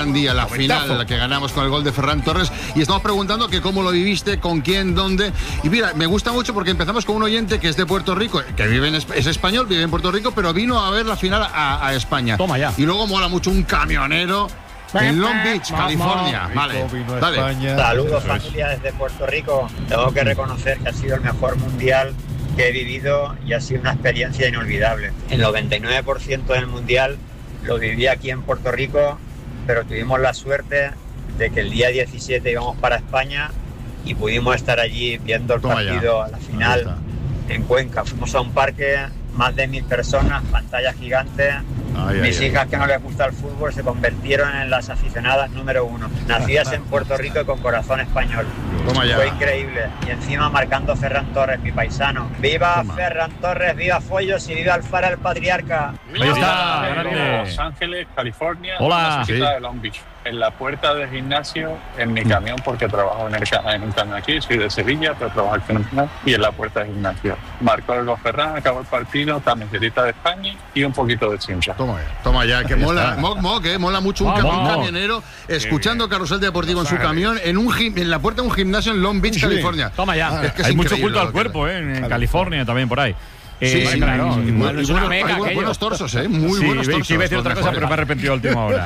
día, la final, la que ganamos con el gol de Ferran Torres, y estamos preguntando que cómo lo viviste, con quién, dónde. Y mira, me gusta mucho porque empezamos con un oyente que es de Puerto Rico, que es español, vive en Puerto Rico, pero vino a ver la final a España. Toma ya. Y luego mola mucho un camionero en Long Beach, California. Vale, dale. Saludos, familia, desde Puerto Rico. Tengo que reconocer que ha sido el mejor mundial que he vivido y ha sido una experiencia inolvidable. El 99% del mundial lo viví aquí en Puerto Rico, pero tuvimos la suerte de que el día 17 íbamos para España y pudimos estar allí viendo el partido a la final en Cuenca. Fuimos a un parque, más de 1000 personas, pantalla gigante. Mis hijas, que no les gusta el fútbol, se convirtieron en las aficionadas número 1. Nacidas en Puerto Rico y con corazón español. Fue increíble. Y encima marcando Ferran Torres, mi paisano. ¡Viva Ferran Torres! ¡Viva Follos! ¡Y viva Alfara, el patriarca! Ahí está, Los Ángeles, California. Hola. De Long Beach. En la puerta del gimnasio, en mi camión, porque trabajo en un camión aquí, soy de Sevilla, pero trabajo aquí en un camión, y en la puerta del gimnasio. Marcó el gol Ferran, acabó el partido, camiseta de España y un poquito de chincha. Toma ya, que mola, mola mucho un camionero escuchando Carrusel Deportivo en su camión en la puerta de un gimnasio en Long Beach, California. Toma ya. Es que hay mucho culto al cuerpo, en California también por ahí. Claro. Buenos torsos, muy buenos torsos. Sí, iba a decir otra cosa, pero me he arrepentido a última hora.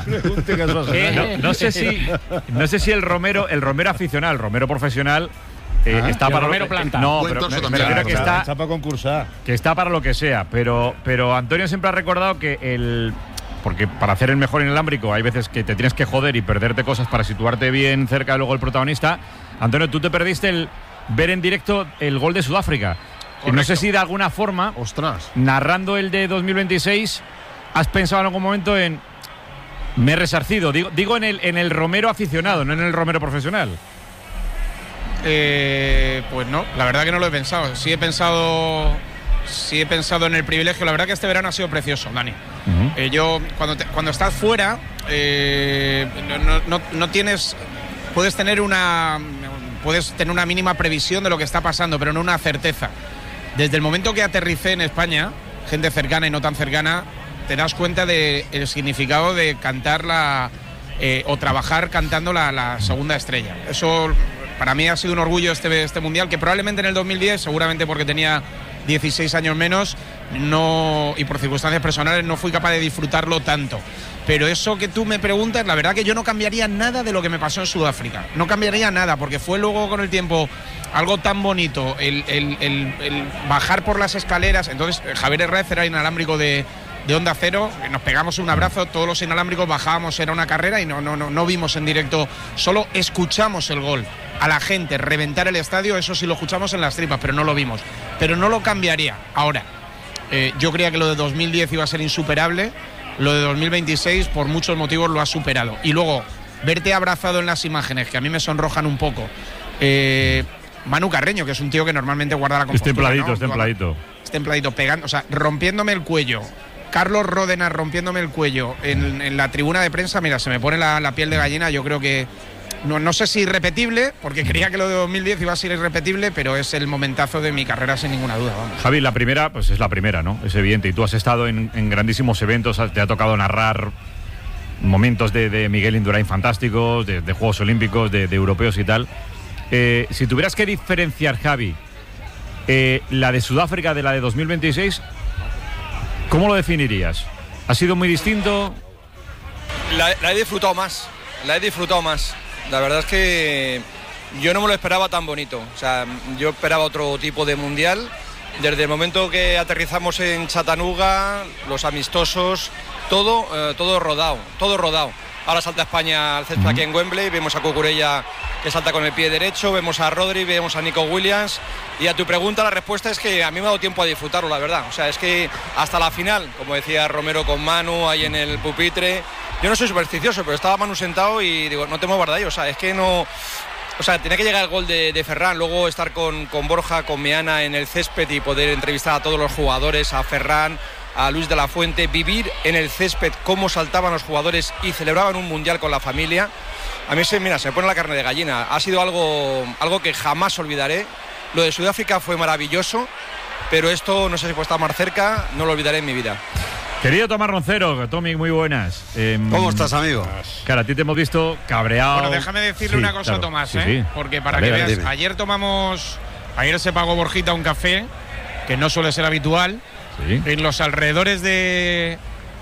No sé si el romero aficionado, el romero profesional, está para romero planta. No, pero me refiero a que está para concursar. Que está para lo que sea, pero Antonio siempre ha recordado que porque para hacer el mejor inalámbrico hay veces que te tienes que joder y perderte cosas para situarte bien cerca de luego el protagonista. Antonio, tú te perdiste el ver en directo el gol de Sudáfrica. Y no sé si de alguna forma, narrando el de 2026, has pensado en algún momento en me he resarcido. Digo en el romero aficionado, no en el romero profesional. Pues no, la verdad que no lo he pensado. Sí he pensado en el privilegio. La verdad que este verano ha sido precioso, Dani. Yo, cuando estás fuera, no tienes... Puedes tener una mínima previsión de lo que está pasando, pero no una certeza. Desde el momento que aterricé en España, gente cercana y no tan cercana, te das cuenta del significado de cantar o trabajar cantando la segunda estrella. Eso para mí ha sido un orgullo este mundial, que probablemente en el 2010, seguramente porque tenía 16 años menos, y por circunstancias personales no fui capaz de disfrutarlo tanto. Pero eso que tú me preguntas, la verdad que yo no cambiaría nada de lo que me pasó en Sudáfrica. No cambiaría nada, porque fue luego con el tiempo algo tan bonito, el bajar por las escaleras. Entonces Javier Herrera era inalámbrico de Onda Cero, nos pegamos un abrazo, todos los inalámbricos bajábamos, era una carrera y no vimos en directo, solo escuchamos el gol. A la gente reventar el estadio, eso sí lo escuchamos en las tripas, pero no lo vimos. Pero no lo cambiaría. Ahora, yo creía que lo de 2010 iba a ser insuperable. Lo de 2026 por muchos motivos lo ha superado. Y luego verte abrazado en las imágenes, que a mí me sonrojan un poco, Manu Carreño, que es un tío que normalmente guarda la compostura, es templadito, pegando, o sea, rompiéndome el cuello. Carlos Ródenas rompiéndome el cuello en la tribuna de prensa. Mira, se me pone la piel de gallina. Yo creo que no sé si irrepetible, porque creía que lo de 2010 iba a ser irrepetible, pero es el momentazo de mi carrera sin ninguna duda. Vamos. Javi, la primera, pues es la primera, ¿no? Es evidente. Y tú has estado en grandísimos eventos, te ha tocado narrar momentos de Miguel Indurain fantásticos, de Juegos Olímpicos, de europeos y tal. Si tuvieras que diferenciar, Javi, la de Sudáfrica de la de 2026, ¿cómo lo definirías? ¿Ha sido muy distinto? La he disfrutado más. La verdad es que yo no me lo esperaba tan bonito. O sea, yo esperaba otro tipo de mundial. Desde el momento que aterrizamos en Chattanooga, los amistosos, todo rodado. Ahora salta España al césped aquí en Wembley, vemos a Cucurella que salta con el pie derecho, vemos a Rodri, vemos a Nico Williams. Y a tu pregunta la respuesta es que a mí me ha dado tiempo a disfrutarlo, la verdad. O sea, es que hasta la final, como decía Romero con Manu ahí en el pupitre, yo no soy supersticioso, pero estaba Manu sentado y digo, no te muevas de ahí, o sea, es que no... O sea, tenía que llegar el gol de Ferran, luego estar con Borja, con Meana en el césped y poder entrevistar a todos los jugadores, a Ferran, a Luis de la Fuente, vivir en el césped cómo saltaban los jugadores y celebraban un mundial con la familia. A mí se me pone la carne de gallina. Ha sido algo que jamás olvidaré. Lo de Sudáfrica fue maravilloso, pero esto, no sé si puede estar más cerca, no lo olvidaré en mi vida. Querido Tomás Roncero, Tommy, muy buenas. ¿Cómo estás, amigo? Claro, a ti te hemos visto cabreado. Bueno, déjame decirle una cosa, claro, Tomás, sí. Porque para que veas, ayer se pagó Borjita un café, que no suele ser habitual, en los alrededores de...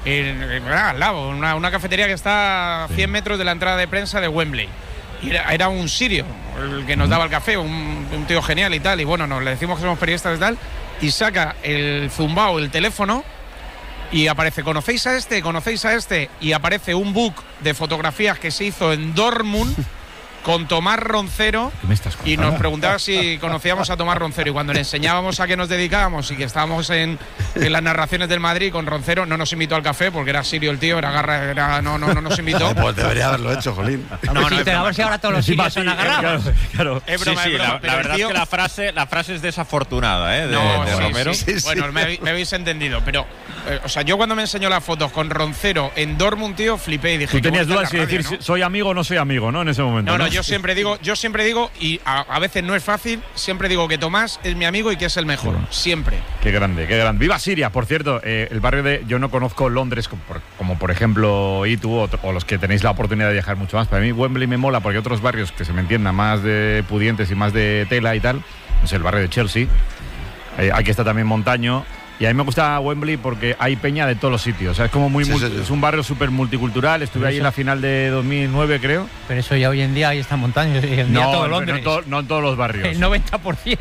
al lado, una cafetería que está a 100 metros de la entrada de prensa de Wembley. Y era un sirio el que nos daba el café, un tío genial y tal. Y bueno, le decimos que somos periodistas y tal. Y saca el zumbao, el teléfono, y aparece, ¿conocéis a este? Y aparece un book de fotografías que se hizo en Dortmund con Tomás Roncero. ¿Qué me estás contando? Y nos preguntaba si conocíamos a Tomás Roncero. Y cuando le enseñábamos a qué nos dedicábamos y que estábamos en las narraciones del Madrid con Roncero, no nos invitó al café porque era sirio el tío, no nos invitó. Pues debería haberlo hecho, Jolín. No, pero a ver si ahora todos los sirios son agarrados. Claro. Es broma, la verdad es que la frase es desafortunada, de Romero. Sí. Bueno, me habéis entendido, pero o sea, yo cuando me enseñó las fotos con Roncero en Dortmund, tío, flipé y dije... Tú tenías dudas si decir, ¿no? Soy amigo o no soy amigo, ¿no? En ese momento. No, yo siempre digo, y a veces no es fácil, siempre digo que Tomás es mi amigo y que es el mejor, siempre. Qué grande. ¡Viva Siria! Por cierto, el barrio yo no conozco Londres como por ejemplo Itu o los que tenéis la oportunidad de viajar mucho más. Para mí Wembley me mola porque hay otros barrios que se me entiendan más de pudientes y más de tela y tal. No sé, el barrio de Chelsea. Aquí está también Montaño. Y a mí me gusta Wembley porque hay peña de todos los sitios. O sea, es como es un barrio súper multicultural. Estuve ahí en la final de 2009, creo. Pero eso ya hoy en día ahí está Montaño. Todo Londres. No en todos los barrios. El 90%.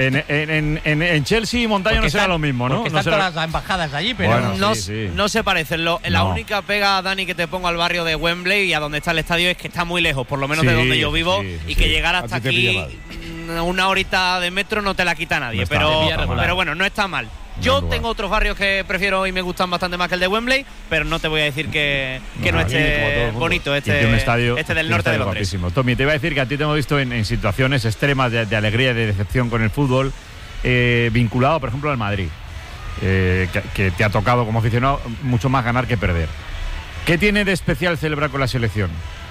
En Chelsea y Montaño porque no será lo mismo, ¿no? Porque están todas las embajadas allí, pero bueno, no se parecen. La única pega, Dani, que te pongo al barrio de Wembley y a donde está el estadio es que está muy lejos, por lo menos de donde yo vivo, y que llegar hasta aquí una horita de metro no te la quita nadie. Pero bueno, no está mal. Yo tengo otros barrios que prefiero y me gustan bastante más que el de Wembley, pero no te voy a decir que no esté bonito este del norte de Londres. Tommy, te iba a decir que a ti te hemos visto en situaciones extremas de alegría y de decepción con el fútbol, vinculado, por ejemplo, al Madrid, que te ha tocado como aficionado mucho más ganar que perder. ¿Qué tiene de especial celebrar con la selección?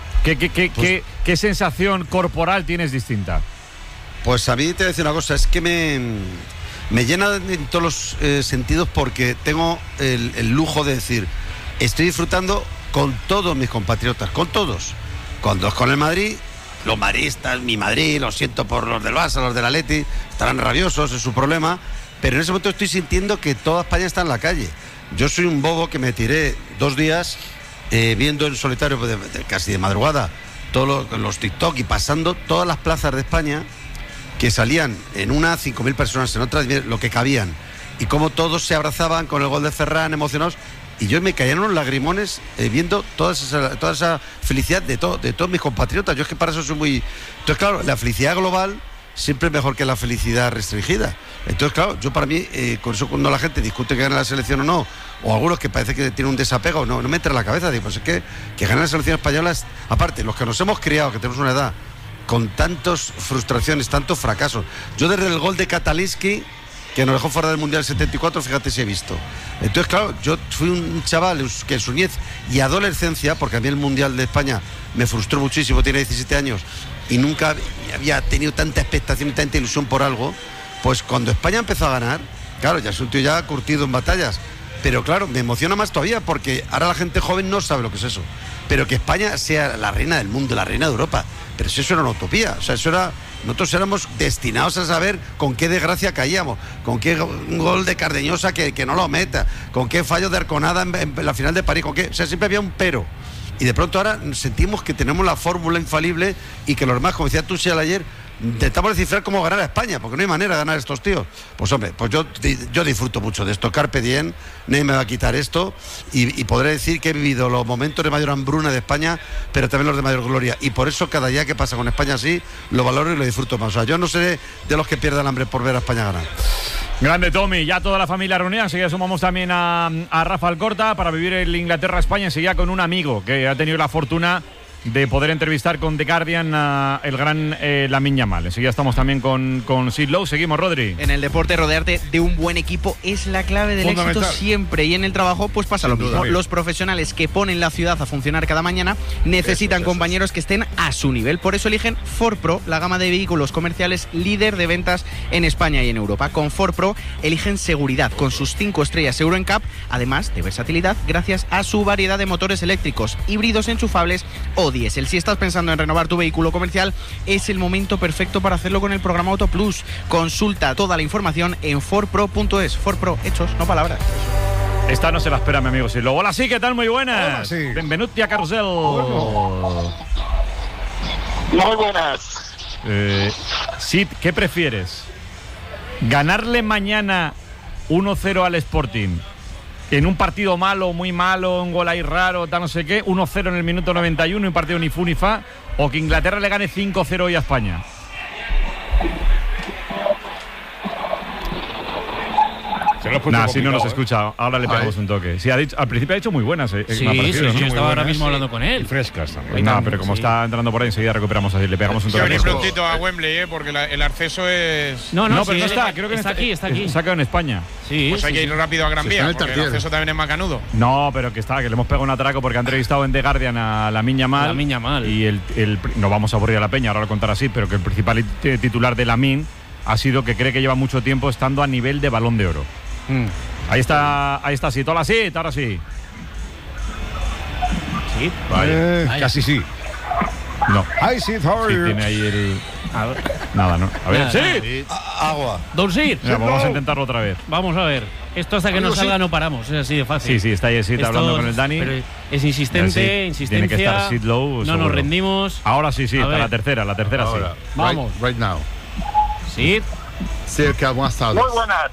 ¿Qué sensación corporal tienes distinta? Pues a mí te voy a decir una cosa, es que me llena en todos los sentidos porque tengo el lujo de decir, estoy disfrutando con todos mis compatriotas, con todos. Cuando es con el Madrid, los madridistas, mi Madrid, lo siento por los del Barça, los del Atleti, estarán rabiosos, es su problema, pero en ese momento estoy sintiendo que toda España está en la calle. Yo soy un bobo que me tiré 2 días viendo en solitario, casi de madrugada, todos los TikTok y pasando todas las plazas de España, que salían en una 5.000 personas, en otras lo que cabían, y cómo todos se abrazaban con el gol de Ferran, emocionados, y yo me caían unos lagrimones viendo toda esa felicidad de todos mis compatriotas. Yo es que para eso soy muy... Entonces, claro, la felicidad global siempre es mejor que la felicidad restringida. Entonces, claro, yo para mí, con eso cuando la gente discute que gane la selección o no, o algunos que parece que tienen un desapego, no me entra en la cabeza, digo, pues es que gane la selección española, aparte, los que nos hemos criado, que tenemos una edad con tantas frustraciones, tantos fracasos. Yo desde el gol de Kataliski, que nos dejó fuera del Mundial 74, fíjate si he visto. Entonces, claro, yo fui un chaval que en su niñez y adolescencia, porque a mí el Mundial de España me frustró muchísimo, tiene 17 años, y nunca había tenido tanta expectación y tanta ilusión por algo, pues cuando España empezó a ganar, claro, ya es un tío ya curtido en batallas, pero claro, me emociona más todavía, porque ahora la gente joven no sabe lo que es eso. Pero que España sea la reina del mundo, la reina de Europa, pero si eso era una utopía, o sea, eso era... Nosotros éramos destinados a saber con qué desgracia caíamos, con qué gol de Cardeñosa que no lo meta, con qué fallo de Arconada en la final de París, con qué, o sea, siempre había un pero. Y de pronto ahora sentimos que tenemos la fórmula infalible y que los demás, como decía Tuchel ayer, intentamos descifrar cómo ganar a España, porque no hay manera de ganar a estos tíos. Pues hombre, pues yo disfruto mucho de esto, carpe diem, nadie me va a quitar esto, y podré decir que he vivido los momentos de mayor hambruna de España, pero también los de mayor gloria, y por eso cada día que pasa con España así, lo valoro y lo disfruto más. O sea, yo no seré de los que pierdan hambre por ver a España ganar. Grande, Tommy, ya toda la familia reunida. Enseguida sumamos también a Rafa Alcorta para vivir el Inglaterra-España, enseguida con un amigo que ha tenido la fortuna de poder entrevistar con The Guardian a el gran Lamine Yamal. Enseguida estamos también con Sid Lowe. Seguimos, Rodri. En el deporte, rodearte de un buen equipo es la clave del éxito siempre. Y en el trabajo, pues pasa lo mismo. Los profesionales que ponen la ciudad a funcionar cada mañana necesitan compañeros que estén a su nivel. Por eso eligen Ford Pro, la gama de vehículos comerciales líder de ventas en España y en Europa. Con Ford Pro eligen seguridad con sus 5 estrellas Euro NCAP, además de versatilidad gracias a su variedad de motores eléctricos, híbridos enchufables o diésel. Si estás pensando en renovar tu vehículo comercial, es el momento perfecto para hacerlo con el programa Auto Plus. Consulta toda la información en fordpro.es. Ford Pro, hechos, no palabras. Esta no se la espera, mi amigo Sid Lowe. Hola, sí, ¿qué tal? Muy buenas. Hola, sí. Benvenuti a Carrusel. Muy buenas. Sid, ¿qué prefieres? ¿Ganarle mañana 1-0 al Sporting en un partido malo, muy malo, un gol ahí raro, tal no sé qué, 1-0 en el minuto 91, un partido ni fu ni fa, o que Inglaterra le gane 5-0 hoy a España? Si no nos escucha, ahora le pegamos un toque. Sí, al principio ha dicho muy buenas. Sí, yo estaba ahora mismo hablando con él. Y frescas también. No, pero como está entrando por ahí, enseguida recuperamos así, le pegamos un toque. Hay que venir prontito a Wembley, porque el acceso es… No, pero no está, creo que está aquí. Se ha quedado en España. Sí, pues hay que ir rápido a Gran Vía, porque el acceso también es macanudo. No, pero que le hemos pegado un atraco porque ha entrevistado en The Guardian a Lamine Yamal. Y no vamos a aburrir a la peña, ahora lo contará así, pero que el principal titular de Lamine ha sido que cree que lleva mucho tiempo estando a nivel de Balón de Oro. Ahí está Sid. Hola, Sid, ahora sí. ¿Sí? Casi sí. No. Hi, Sid, how are you? Tiene ahí el… Nada, ¿no? A ver, Sid. Agua. Don Sid. Vamos a intentarlo otra vez. Vamos a ver. Esto hasta que no salga no paramos. Es así de fácil. Sí, está ahí Sid hablando con el Dani. Pero es insistencia. Tiene que estar Sid Lowe. No nos rendimos. Ahora sí, la tercera ahora, sí. Vamos. Right now. Sid. Cerca, buenas tardes. Muy buenas.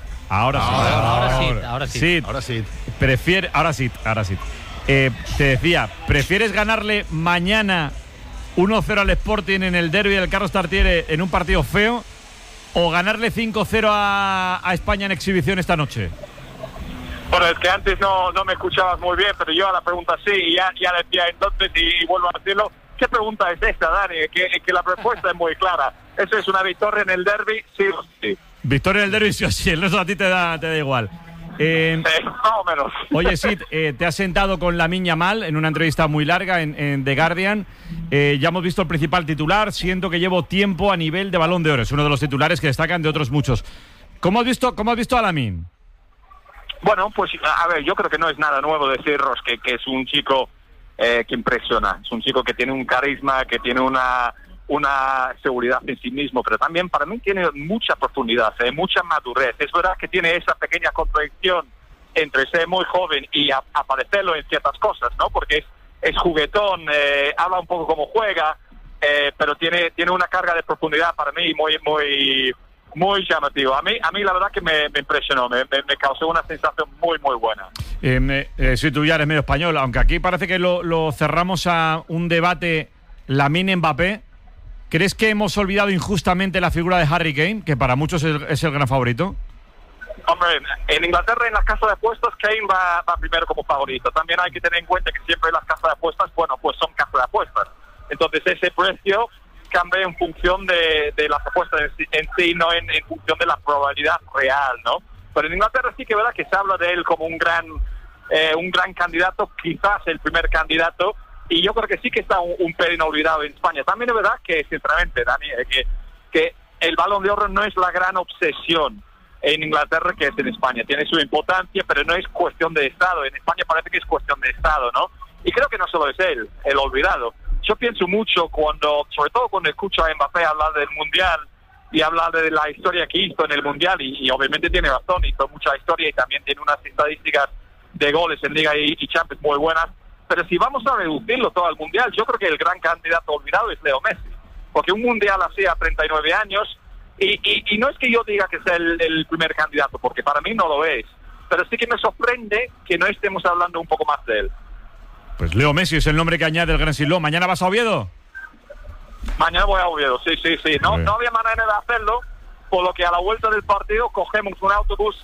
Ahora sí. Ahora sí. Te decía, ¿prefieres ganarle mañana 1-0 al Sporting en el derbi del Carlos Tartiere en un partido feo o ganarle 5-0 a España en exhibición esta noche? Bueno, es que antes no me escuchabas muy bien, pero yo a la pregunta sí, y ya decía entonces, y vuelvo a decirlo. ¿Qué pregunta es esta, Dani? Que la respuesta es muy clara. Eso es una victoria en el derbi, sí o sí. Victoria en el derbi, sí o sí. Eso a ti te da igual. Más o menos. Oye, Sid, te has sentado con Lamine Yamal en una entrevista muy larga en The Guardian. Ya hemos visto el principal titular. Siento que llevo tiempo a nivel de Balón de Oro. Es uno de los titulares que destacan de otros muchos. ¿Cómo has visto a Lamine? Bueno, pues a ver, yo creo que no es nada nuevo deciros que es un chico que impresiona. Es un chico que tiene un carisma, que tiene una seguridad en sí mismo, pero también para mí tiene mucha profundidad, mucha madurez. Es verdad que tiene esa pequeña contradicción entre ser muy joven y aparecerlo en ciertas cosas, ¿no? Porque es juguetón, habla un poco como juega, pero tiene una carga de profundidad para mí muy llamativo. A mí la verdad que me impresionó, me causó una sensación muy buena. Si tú ya eres medio español, aunque aquí parece que lo cerramos a un debate Lamine-Mbappé, ¿crees que hemos olvidado injustamente la figura de Harry Kane, que para muchos es el gran favorito? Hombre, en Inglaterra, en las casas de apuestas, Kane va primero como favorito. También hay que tener en cuenta que siempre las casas de apuestas, bueno, pues son casas de apuestas. Entonces ese precio cambia en función de las apuestas en sí, no en función de la probabilidad real, ¿no? Pero en Inglaterra sí que es verdad que se habla de él como un gran candidato, quizás el primer candidato, y yo creo que sí que está un pelín olvidado en España. También es verdad que, sinceramente, Dani, que el Balón de Oro no es la gran obsesión en Inglaterra que es en España. Tiene su importancia, pero no es cuestión de Estado. En España parece que es cuestión de Estado, ¿no? Y creo que no solo es él, el olvidado. Yo pienso mucho sobre todo cuando escucho a Mbappé hablar del Mundial y hablar de la historia que hizo en el Mundial, y obviamente tiene razón, hizo mucha historia y también tiene unas estadísticas de goles en Liga y Champions muy buenas. Pero si vamos a reducirlo todo al Mundial, yo creo que el gran candidato olvidado es Leo Messi. Porque un Mundial así a 39 años, y no es que yo diga que sea el primer candidato, porque para mí no lo es, pero sí que me sorprende que no estemos hablando un poco más de él. Pues Leo Messi es el nombre que añade el gran Siló. ¿Mañana vas a Oviedo? Mañana voy a Oviedo, sí. No había manera de hacerlo, por lo que a la vuelta del partido cogemos un autobús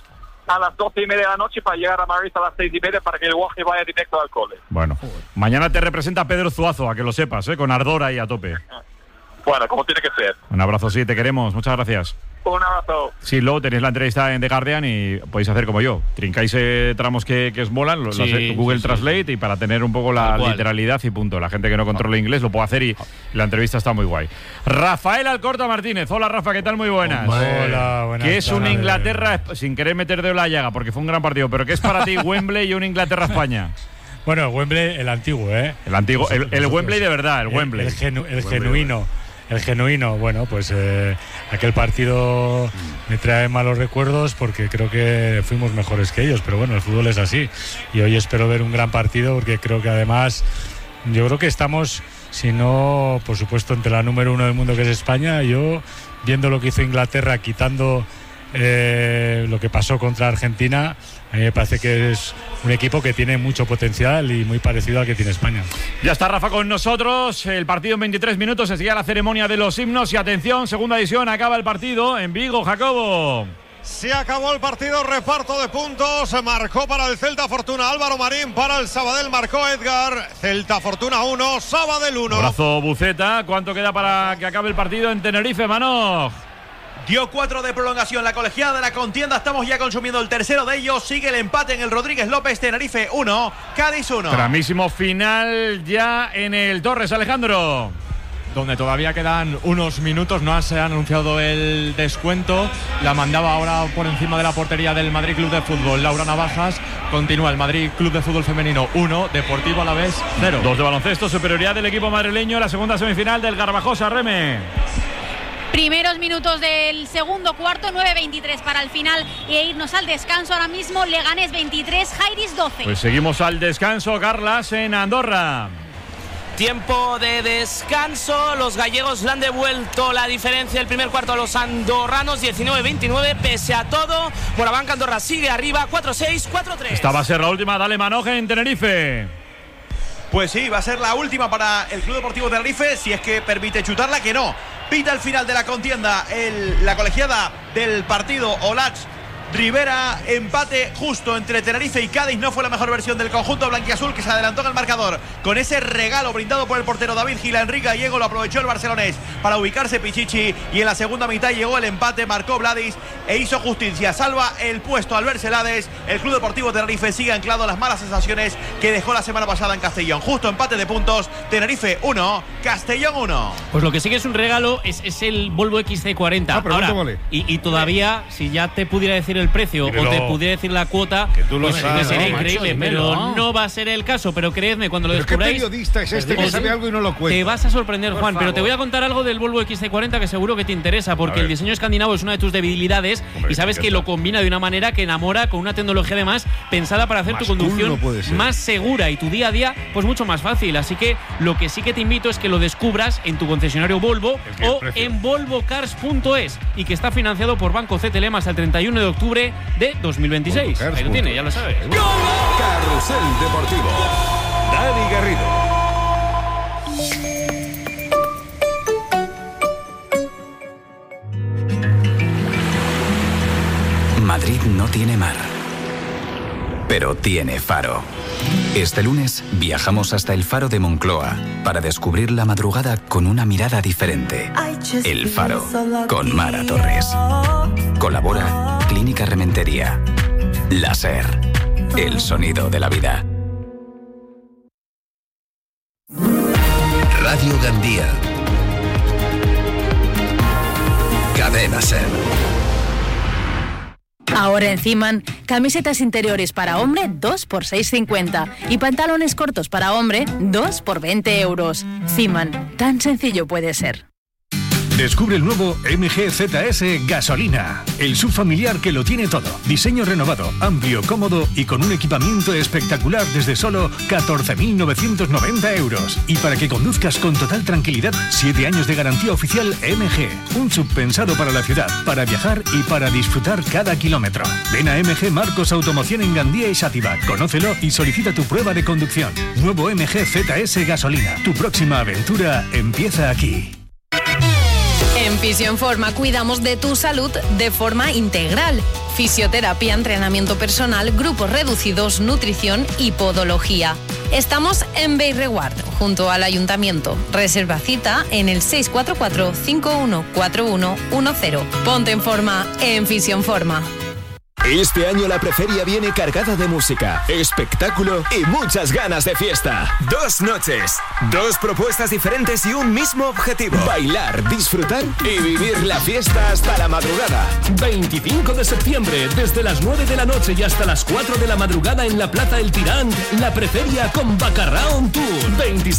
a las 12:30 de la noche para llegar a Madrid a las 6:30 para que el guaje vaya directo al cole. Bueno, mañana te representa Pedro Zuazo, a que lo sepas, con ardor ahí a tope. Bueno, como tiene que ser. Un abrazo, sí, te queremos. Muchas gracias. Un abrazo. Sí, luego tenéis la entrevista en The Guardian y podéis hacer como yo. Trincáis tramos que os molan, Google Translate, y para tener un poco la literalidad y punto. La gente que no controla inglés lo puede hacer y la entrevista está muy guay. Rafael Alcorta Martínez. Hola, Rafa, ¿qué tal? Muy buenas. Hola, buenas. ¿Qué es una Inglaterra, sin querer meter dedo en la llaga, porque fue un gran partido, pero qué es para ti Wembley y una Inglaterra-España? Bueno, el Wembley, el antiguo, ¿eh? El antiguo, el Wembley de verdad, el Wembley. El genuino. El genuino, bueno, pues aquel partido me trae malos recuerdos porque creo que fuimos mejores que ellos, pero bueno, el fútbol es así y hoy espero ver un gran partido porque creo que además yo creo que estamos, si no, por supuesto, entre la número 1 del mundo que es España. Yo, viendo lo que hizo Inglaterra, quitando lo que pasó contra Argentina, a mí me parece que es un equipo que tiene mucho potencial y muy parecido al que tiene España. Ya está Rafa con nosotros. El partido en 23 minutos. Se sigue la ceremonia de los himnos. Y atención, segunda edición. Acaba el partido en Vigo, Jacobo. Se acabó el partido, reparto de puntos. Marcó para el Celta Fortuna Álvaro Marín, para el Sabadell marcó Edgar. Celta Fortuna 1, Sabadell 1. Abrazo, Buceta. ¿Cuánto queda para que acabe el partido en Tenerife, Manoj? Dio 4 de prolongación la colegiada de la contienda. Estamos ya consumiendo el tercero de ellos. Sigue el empate en el Rodríguez López. Tenerife 1, Cádiz 1. Tramísimo final ya en el Torres, Alejandro. Donde todavía quedan unos minutos, no se ha anunciado el descuento. La mandaba ahora por encima de la portería del Madrid Club de Fútbol, Laura Navajas. Continúa el Madrid Club de Fútbol Femenino 1, Deportivo Alavés 0. 2 de baloncesto, superioridad del equipo madrileño. La segunda semifinal del Garbajosa, Reme. Primeros minutos del segundo cuarto, 9:23 para el final e irnos al descanso. Ahora mismo Leganés 23, Jairis 12. Pues seguimos al descanso, Carlas, en Andorra. Tiempo de descanso, los gallegos le han devuelto la diferencia el primer cuarto a los andorranos, 19-29, pese a todo. Morabanca Andorra sigue arriba, 4-6, 4-3. Esta va a ser la última, dale Manoje en Tenerife. Pues sí, va a ser la última para el Club Deportivo Tenerife, si es que permite chutarla, que no. Pita el final de la contienda, la colegiada del partido Olach Rivera. Empate justo entre Tenerife y Cádiz. No fue la mejor versión del conjunto blanquiazul, que se adelantó en el marcador con ese regalo brindado por el portero David Gila. Enrique Gallego lo aprovechó el barcelonés para ubicarse Pichichi, y en la segunda mitad llegó el empate, marcó Vladis e hizo justicia. Salva el puesto Albert Celades. El Club Deportivo Tenerife sigue anclado a las malas sensaciones que dejó la semana pasada en Castellón. Justo empate de puntos, Tenerife 1, Castellón 1. Pues lo que sí que es un regalo es el Volvo XC40. Ahora, vale. y todavía, si ya te pudiera decir el precio, o te pudiera decir la cuota, que tú lo pues sabes, sería no, increíble, macho, pero no va a ser el caso. Pero creedme, cuando lo descubráis, ¿qué periodista es este que sabe algo y no lo cuenta? Te vas a sorprender, Por Juan, favor. pero te voy a contar algo del Volvo XC40 que seguro que te interesa, porque el diseño escandinavo es una de tus debilidades. Hombre, y sabes que lo combina de una manera que enamora, con una tecnología además pensada para hacer Más tu conducción cool no puede ser. más segura y tu día a día pues mucho más fácil. Así que lo que sí que te invito es que lo descubras en tu concesionario Volvo o en volvocars.es, y que está financiado por Banco CTLM hasta el 31 de octubre de 2026. Ahí lo tiene, ya lo sabes. Carrusel Deportivo. Dani Garrido. Madrid no tiene mar, pero tiene faro. Este lunes viajamos hasta el Faro de Moncloa para descubrir la madrugada con una mirada diferente. El Faro, con Mara Torres. Colabora Clínica Rementería. Láser, el sonido de la vida. Radio Gandía. Cadena Ser. Ahora en Ziman, camisetas interiores para hombre 2 por 6,50 y pantalones cortos para hombre 2 por 20 euros. Ziman, tan sencillo puede ser. Descubre el nuevo MG ZS Gasolina, el subfamiliar que lo tiene todo. Diseño renovado, amplio, cómodo y con un equipamiento espectacular desde solo 14.990 euros. Y para que conduzcas con total tranquilidad, 7 años de garantía oficial MG. Un sub pensado para la ciudad, para viajar y para disfrutar cada kilómetro. Ven a MG Marcos Automoción en Gandía y Xàtiva. Conócelo y solicita tu prueba de conducción. Nuevo MG ZS Gasolina. Tu próxima aventura empieza aquí. En En Fisioinforma cuidamos de tu salud de forma integral. Fisioterapia, entrenamiento personal, grupos reducidos, nutrición y podología. Estamos en Beirreguard, junto al Ayuntamiento. Reserva cita en el 644-514110. Ponte en forma en Fisioinforma. Este año la preferia viene cargada de música, espectáculo y muchas ganas de fiesta. 2 noches, 2 propuestas diferentes y un mismo objetivo: bailar, disfrutar y vivir la fiesta hasta la madrugada. 25 de septiembre, desde las 9 de la noche y hasta las 4 de la madrugada en la Plaza El Tirant, la preferia con Bacarra on Tour.